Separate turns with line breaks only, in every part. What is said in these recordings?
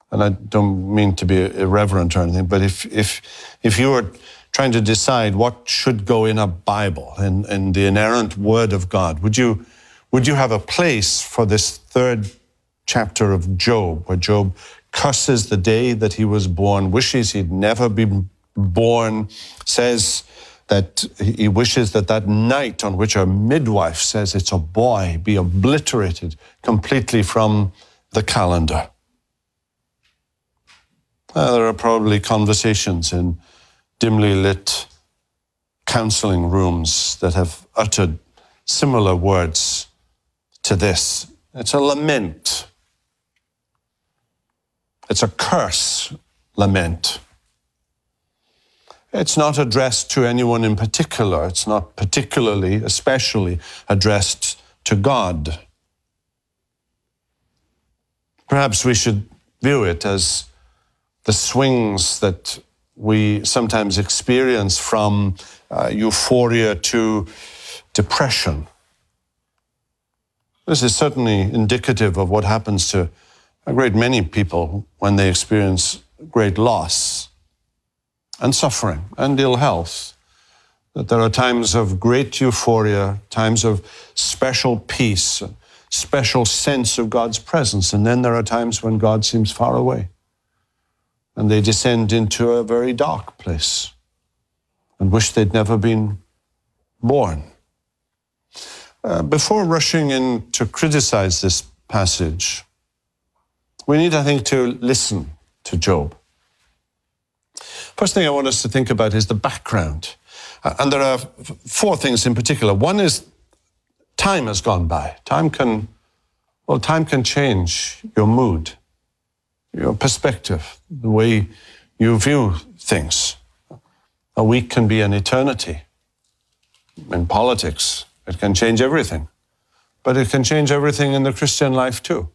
And I don't mean to be irreverent or anything, but if you were trying to decide what should go in a Bible, in the inerrant Word of God, would you have a place for this third chapter of Job, where Job curses the day that he was born, wishes he'd never been born, says that he wishes that night on which a midwife says it's a boy be obliterated completely from the calendar? There are probably conversations in dimly lit counseling rooms that have uttered similar words to this. It's a lament. It's a curse lament. It's not addressed to anyone in particular. It's not especially addressed to God. Perhaps we should view it as the swings that we sometimes experience from euphoria to depression. This is certainly indicative of what happens to a great many people when they experience great loss and suffering and ill health. That there are times of great euphoria, times of special peace, special sense of God's presence, and then there are times when God seems far away, and they descend into a very dark place and wish they'd never been born. Before rushing in to criticize this passage, we need, I think, to listen to Job. First thing I want us to think about is the background. And there are four things in particular. One is time has gone by. Time can change your mood, your perspective, the way you view things. A week can be an eternity. In politics, it can change everything. But it can change everything in the Christian life too.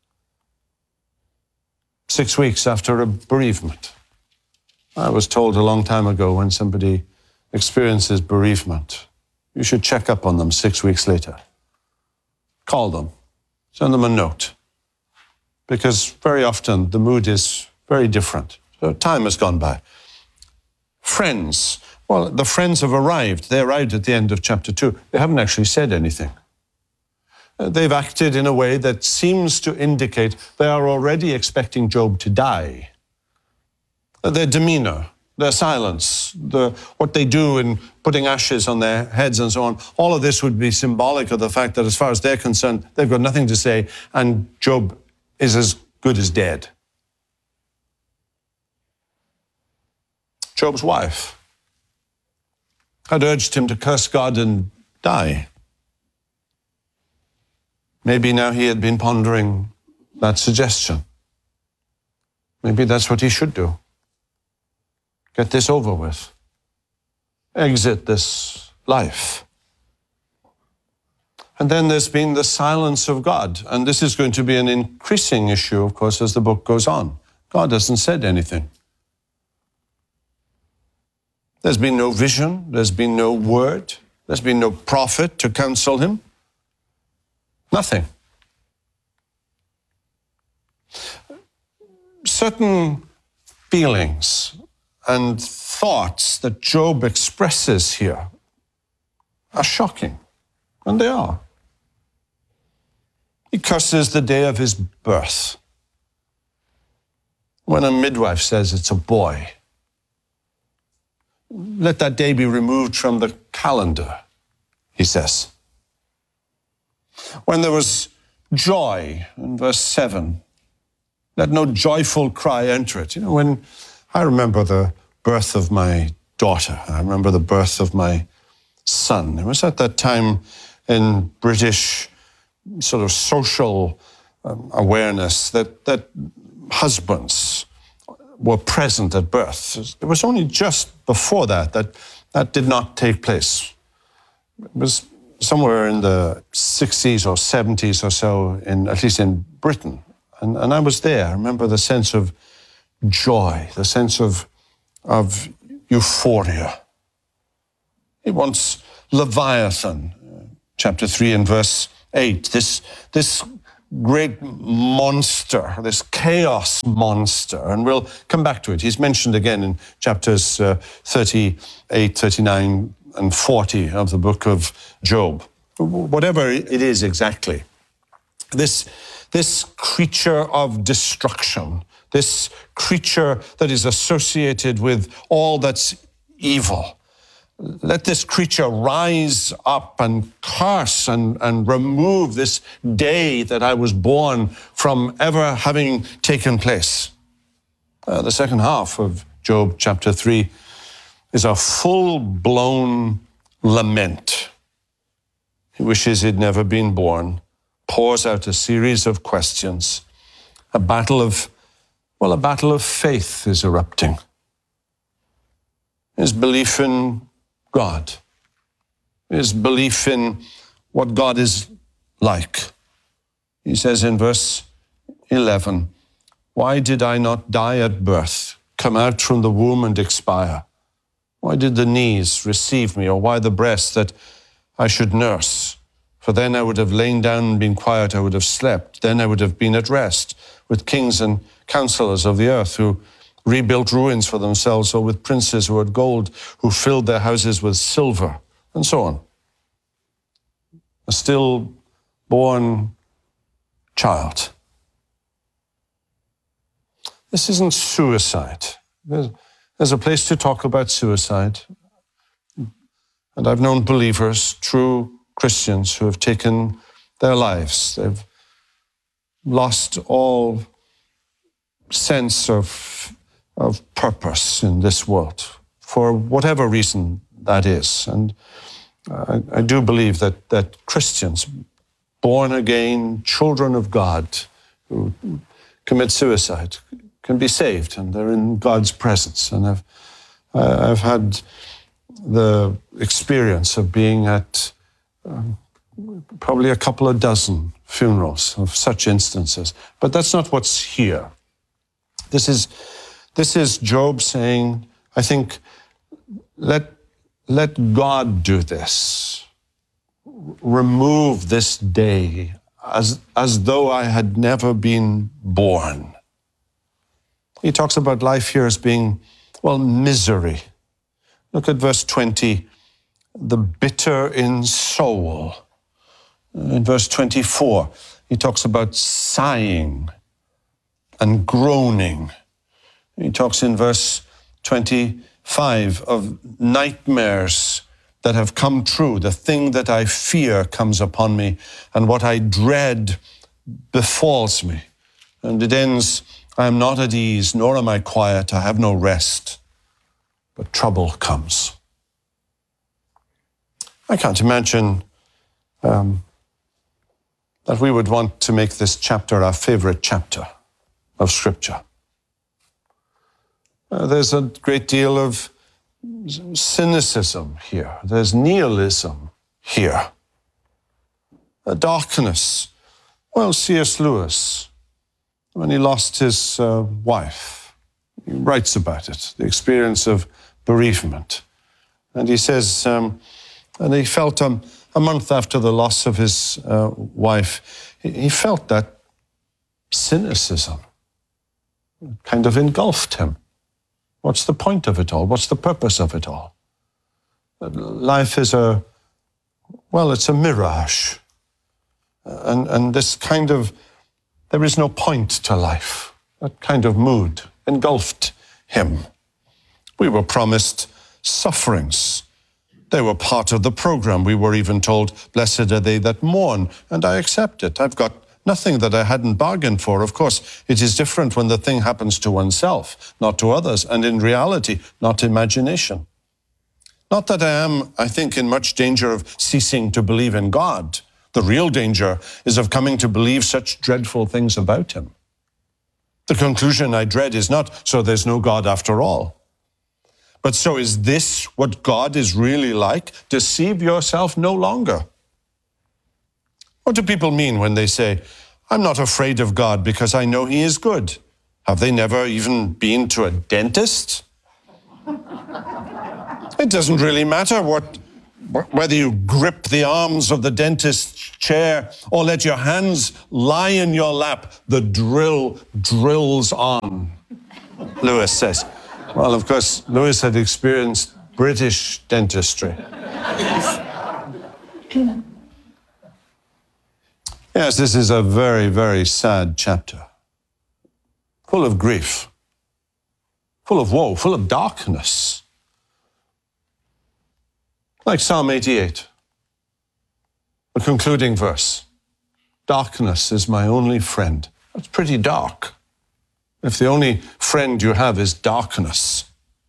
6 weeks after a bereavement. I was told a long time ago, when somebody experiences bereavement, you should check up on them 6 weeks later. Call them, send them a note, because very often the mood is very different. So time has gone by. Friends, well, the friends have arrived. They arrived at the end of chapter 2. They haven't actually said anything. They've acted in a way that seems to indicate they are already expecting Job to die. Their demeanor, their silence, what they do in putting ashes on their heads and so on, all of this would be symbolic of the fact that as far as they're concerned, they've got nothing to say, and Job is as good as dead. Job's wife had urged him to curse God and die. Maybe now he had been pondering that suggestion. Maybe that's what he should do. Get this over with. Exit this life. And then there's been the silence of God. And this is going to be an increasing issue, of course, as the book goes on. God hasn't said anything. There's been no vision. There's been no word. There's been no prophet to counsel him. Nothing. Certain feelings and thoughts that Job expresses here are shocking, and they are. He curses the day of his birth. When a midwife says it's a boy, let that day be removed from the calendar, he says. When there was joy, in verse 7, let no joyful cry enter it. When I remember the birth of my daughter, I remember the birth of my son. It was at that time in British sort of social awareness that husbands were present at birth. It was only just before that did not take place. It was somewhere in the 60s or 70s or so, at least in Britain. And I was there. I remember the sense of joy, the sense of euphoria. He wants Leviathan, chapter 3 and verse 8, this great monster, this chaos monster, and we'll come back to it. He's mentioned again in chapters 38, 39, and 40 of the book of Job. Whatever it is exactly, this creature of destruction, this creature that is associated with all that's evil, let this creature rise up and curse and remove this day that I was born from ever having taken place. The second half of Job chapter 3 is a full-blown lament. He wishes he'd never been born, pours out a series of questions. A battle of faith is erupting. His belief in God, his belief in what God is like. He says in verse 11, "Why did I not die at birth, come out from the womb and expire? Why did the knees receive me, or why the breast that I should nurse? For then I would have lain down and been quiet, I would have slept. Then I would have been at rest with kings and counselors of the earth who rebuilt ruins for themselves, or with princes who had gold, who filled their houses with silver," and so on. A stillborn child. This isn't suicide. There's a place to talk about suicide. And I've known believers, true Christians, who have taken their lives. They've lost all sense of purpose in this world, for whatever reason that is. And I do believe that Christians, born again, children of God, who commit suicide, can be saved, and they're in God's presence. And I've had the experience of being at probably a couple of dozen funerals of such instances. But that's not what's here. This is Job saying, I think, let God do this. Remove this day as though I had never been born. He talks about life here as being, misery. Look at verse 20, the bitter in soul. In verse 24, he talks about sighing and groaning. He talks in verse 25 of nightmares that have come true. The thing that I fear comes upon me, and what I dread befalls me. And it ends, I am not at ease, nor am I quiet. I have no rest, but trouble comes. I can't imagine that we would want to make this chapter our favorite chapter of Scripture. There's a great deal of cynicism here. There's nihilism here. A darkness. C.S. Lewis, when he lost his wife, he writes about it, the experience of bereavement. And he says, and he felt a month after the loss of his wife, he felt that cynicism kind of engulfed him. What's the point of it all? What's the purpose of it all? Life is it's a mirage. And this kind of, there is no point to life. That kind of mood engulfed him. We were promised sufferings. They were part of the program. We were even told, blessed are they that mourn, and I accept it. I've got nothing that I hadn't bargained for. Of course, it is different when the thing happens to oneself, not to others, and in reality, not imagination. Not that I am, I think, in much danger of ceasing to believe in God. The real danger is of coming to believe such dreadful things about him. The conclusion I dread is not, so there's no God after all. But so is this what God is really like? Deceive yourself no longer. What do people mean when they say, I'm not afraid of God because I know he is good? Have they never even been to a dentist? It doesn't really matter what Whether you grip the arms of the dentist's chair or let your hands lie in your lap, the drill drills on, Lewis says. Well, of course, Lewis had experienced British dentistry. Yes, this is a very, very sad chapter. Full of grief, full of woe, full of darkness. Like Psalm 88, the concluding verse. Darkness is my only friend. That's pretty dark. If the only friend you have is darkness.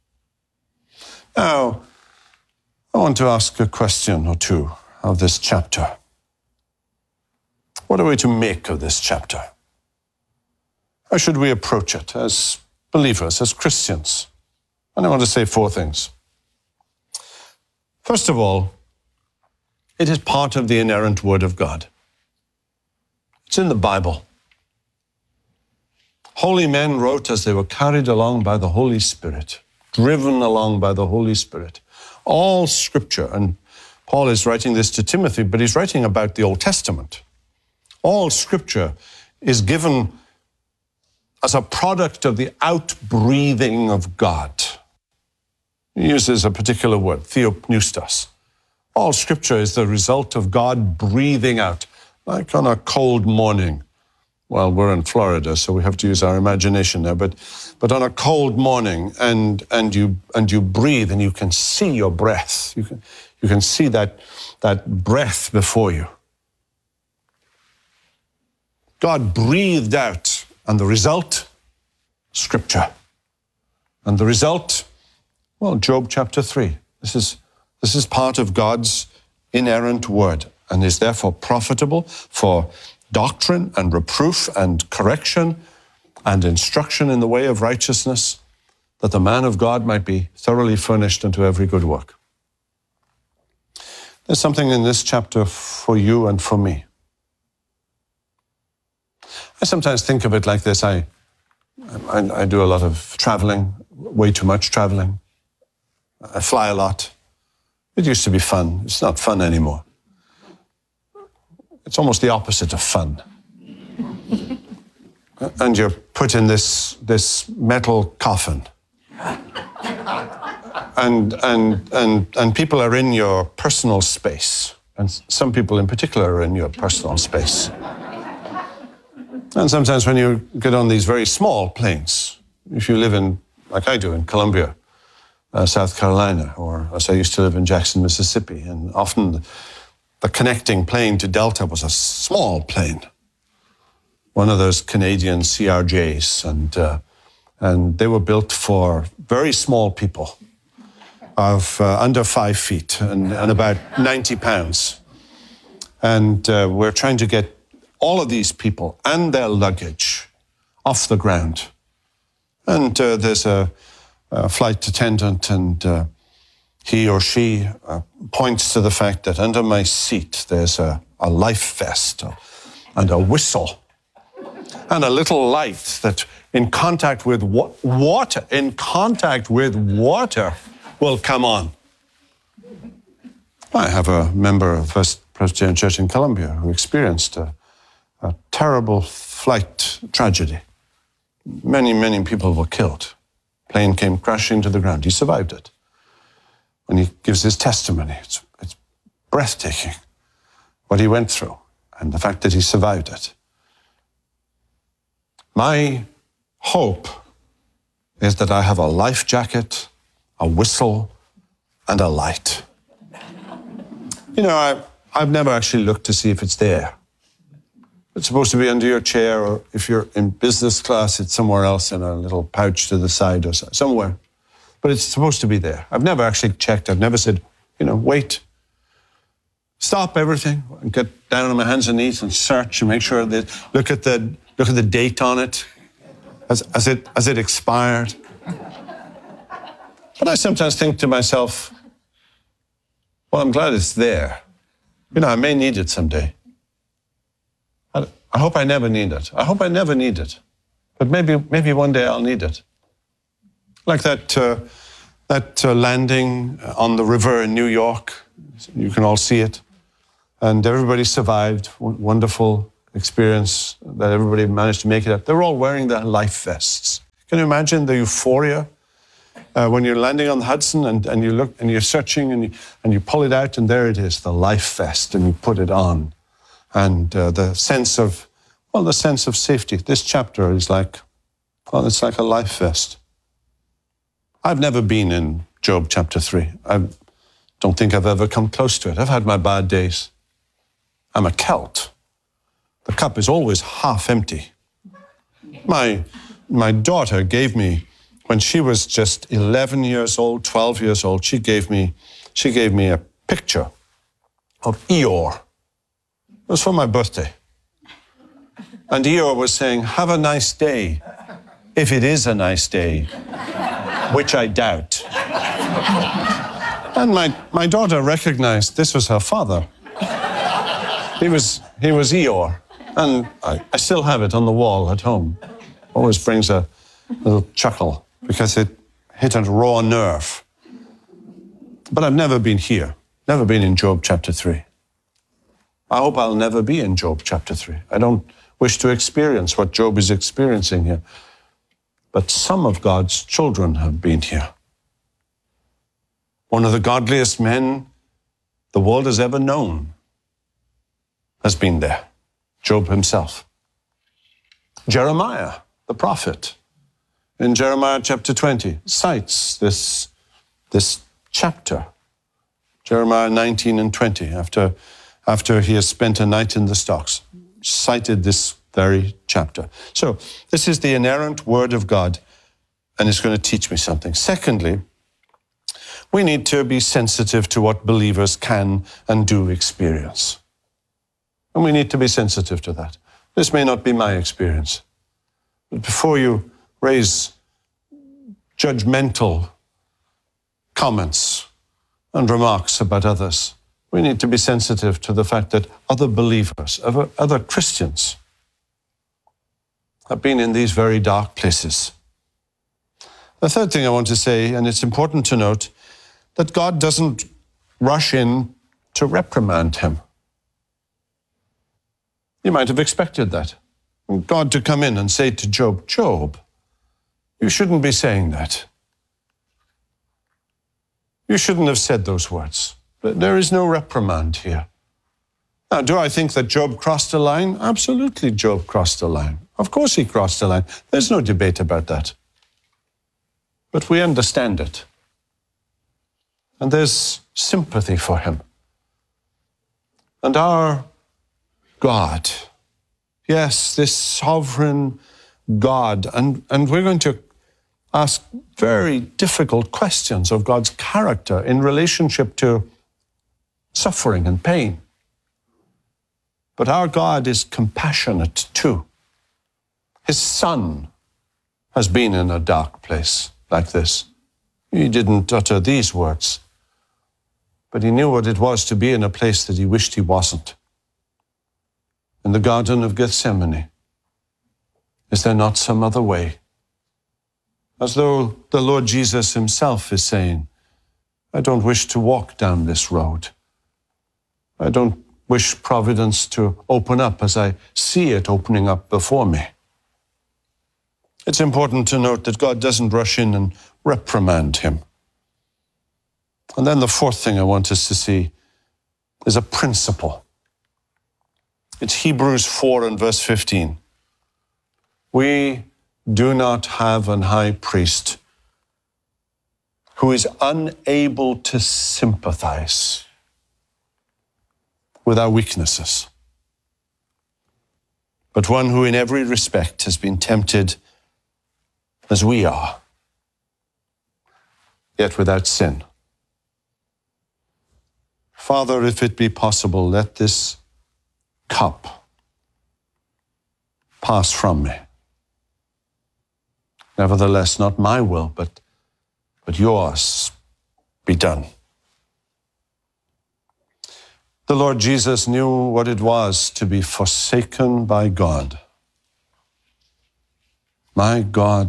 Now, I want to ask a question or two of this chapter. What are we to make of this chapter? How should we approach it as believers, as Christians? And I want to say 4 things. First of all, it is part of the inerrant Word of God. It's in the Bible. Holy men wrote as they were carried along by the Holy Spirit, driven along by the Holy Spirit. All Scripture, and Paul is writing this to Timothy, but he's writing about the Old Testament. All Scripture is given as a product of the outbreathing of God. He uses a particular word, theopneustos. All Scripture is the result of God breathing out, like on a cold morning. Well, we're in Florida, so we have to use our imagination there. But on a cold morning, and you breathe, and you can see your breath. You can see that breath before you. God breathed out, and the result, Scripture. And the result, well, Job chapter 3. This is part of God's inerrant word, and is therefore profitable for doctrine and reproof and correction and instruction in the way of righteousness, that the man of God might be thoroughly furnished unto every good work. There's something in this chapter for you and for me. I sometimes think of it like this. I do a lot of traveling, way too much traveling. I fly a lot. It used to be fun. It's not fun anymore. It's almost the opposite of fun. And you're put in this metal coffin. And people are in your personal space. And some people in particular are in your personal space. And sometimes when you get on these very small planes, if you live in, like I do, in Columbia, South Carolina, or as I used to live in Jackson, Mississippi, and often the connecting plane to Delta was a small plane, one of those Canadian CRJs, and they were built for very small people of under 5 feet and about 90 pounds. And we're trying to get all of these people and their luggage off the ground. And there's a flight attendant, and he or she points to the fact that under my seat there's a life vest and a whistle and a little light that in contact with water will come on. I have a member of First Presbyterian Church in Columbia who experienced a terrible flight tragedy. Many, many people were killed. Plane came crashing to the ground. He survived it. When he gives his testimony, it's breathtaking what he went through and the fact that he survived it. My hope is that I have a life jacket, a whistle, and a light. You know, I've never actually looked to see if it's there. It's supposed to be under your chair, or if you're in business class, it's somewhere else in a little pouch to the side or somewhere. But it's supposed to be there. I've never actually checked. I've never said, wait. Stop everything and get down on my hands and knees and search and make sure that look at the date on it. Has it expired? But I sometimes think to myself, well, I'm glad it's there. I may need it someday. I hope I never need it. I hope I never need it. But maybe one day I'll need it. Like that landing on the river in New York. You can all see it. And everybody survived. Wonderful experience that everybody managed to make it up. They were all wearing their life vests. Can you imagine the euphoria when you're landing on the Hudson and you look and you're searching and you pull it out and there it is, the life vest, and you put it on. And the sense of safety. This chapter is like, well, it's like a life vest. I've never been in Job chapter 3. I don't think I've ever come close to it. I've had my bad days. I'm a Celt. The cup is always half empty. My daughter gave me, when she was just 11 years old, 12 years old, she gave me a picture of Eeyore. It was for my birthday. And Eeyore was saying, "Have a nice day," if it is a nice day, which I doubt. And my daughter recognized this was her father. He was Eeyore. And I still have it on the wall at home. Always brings a little chuckle because it hit a raw nerve. But I've never been here, never been in Job chapter 3. I hope I'll never be in Job chapter 3. I don't wish to experience what Job is experiencing here. But some of God's children have been here. One of the godliest men the world has ever known has been there. Job himself. Jeremiah, the prophet, in Jeremiah chapter 20, cites this chapter. Jeremiah 19 and 20, after he has spent a night in the stocks, cited this very chapter. So this is the inerrant word of God, and it's going to teach me something. Secondly, we need to be sensitive to what believers can and do experience. And we need to be sensitive to that. This may not be my experience. But before you raise judgmental comments and remarks about others, we need to be sensitive to the fact that other believers, other Christians, have been in these very dark places. The third thing I want to say, and it's important to note, that God doesn't rush in to reprimand him. You might have expected that. God to come in and say to Job, "Job, you shouldn't be saying that. You shouldn't have said those words." But there is no reprimand here. Now, do I think that Job crossed a line? Absolutely, Job crossed a line. Of course he crossed a line. There's no debate about that. But we understand it. And there's sympathy for him. And our God, yes, this sovereign God, and we're going to ask very difficult questions of God's character in relationship to suffering and pain. But our God is compassionate too. His Son has been in a dark place like this. He didn't utter these words, but he knew what it was to be in a place that he wished he wasn't. In the Garden of Gethsemane, is there not some other way? As though the Lord Jesus himself is saying, I don't wish to walk down this road. I don't wish providence to open up as I see it opening up before me. It's important to note that God doesn't rush in and reprimand him. And then the fourth thing I want us to see is a principle. It's Hebrews 4 and verse 15. We do not have an high priest who is unable to sympathize with our weaknesses, but one who in every respect has been tempted as we are, yet without sin. Father, if it be possible, let this cup pass from me. Nevertheless, not my will, but yours be done. The Lord Jesus knew what it was to be forsaken by God. My God,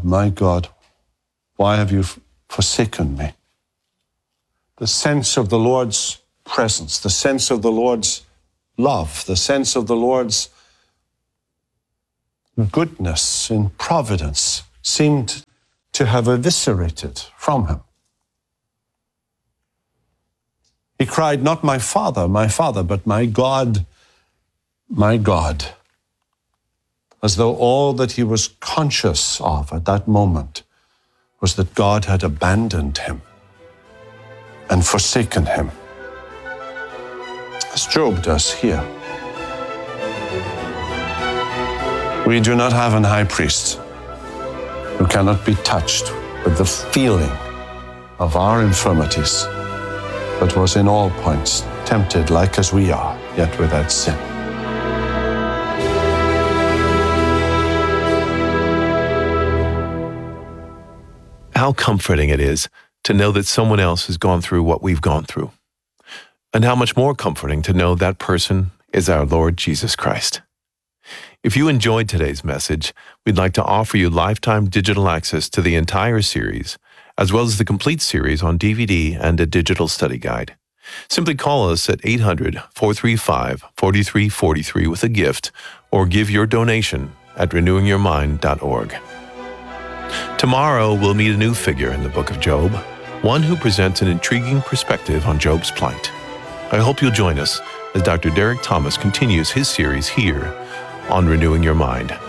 why have you forsaken me? The sense of the Lord's presence, the sense of the Lord's love, the sense of the Lord's goodness in providence seemed to have eviscerated from him. He cried, not my Father, but my God, as though all that he was conscious of at that moment was that God had abandoned him and forsaken him, as Job does here. We do not have an high priest who cannot be touched with the feeling of our infirmities, but was in all points tempted like as we are, yet without sin.
How comforting it is to know that someone else has gone through what we've gone through. And how much more comforting to know that person is our Lord Jesus Christ. If you enjoyed today's message, we'd like to offer you lifetime digital access to the entire series, as well as the complete series on DVD and a digital study guide. Simply call us at 800-435-4343 with a gift, or give your donation at renewingyourmind.org. Tomorrow, we'll meet a new figure in the book of Job, one who presents an intriguing perspective on Job's plight. I hope you'll join us as Dr. Derek Thomas continues his series here on Renewing Your Mind.